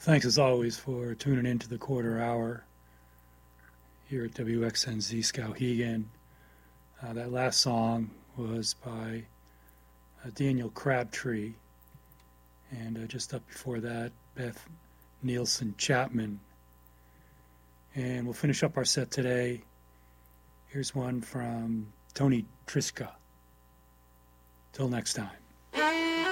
Thanks as always for tuning into the quarter hour here at WXNZ Skowhegan. That last song was by Daniel Crabtree, and just up before that, Beth Nielsen Chapman. And we'll finish up our set today. Here's one from Tony Triska. Till next time.